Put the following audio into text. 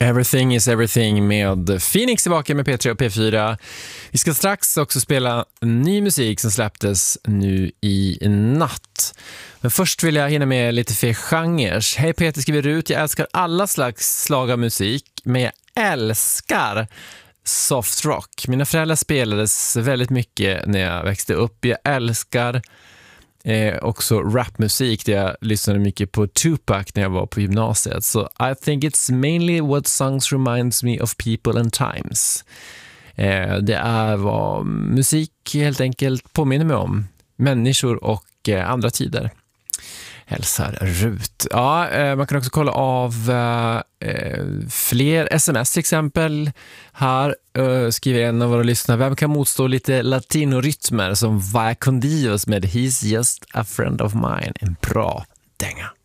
Everything is everything med Phoenix tillbaka med P3 och P4. Vi ska strax också spela ny musik som släpptes nu i natt. Men först vill jag hinna med lite fler genrer. Hej Peter, skriver ut. Jag älskar alla slags slag av musik, men jag älskar soft rock. Mina föräldrar spelades väldigt mycket när jag växte upp. Jag älskar också rapmusik, där jag lyssnade mycket på Tupac när jag var på gymnasiet. Så I think it's mainly what songs reminds me of people and times. Det är vad musik helt enkelt påminner mig om. Människor och andra tider. Hälsar Rut. Ja, man kan också kolla av fler sms till exempel. Här skriver en av våra lyssnare: vem kan motstå lite latinorytmer som Via con Dios med He's Just a Friend of Mine? En bra dänga.